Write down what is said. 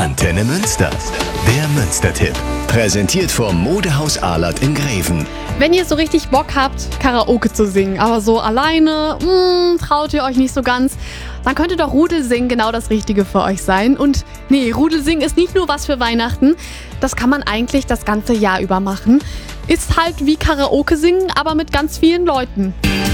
Antenne Münster. Der Münster-Tipp. Präsentiert vom Modehaus Ahlert in Greven. Wenn ihr so richtig Bock habt, Karaoke zu singen, aber so alleine, traut ihr euch nicht so ganz, dann könnte doch Rudelsingen genau das Richtige für euch sein. Und nee, Rudelsingen ist nicht nur was für Weihnachten, das kann man eigentlich das ganze Jahr über machen. Ist halt wie Karaoke singen, aber mit ganz vielen Leuten.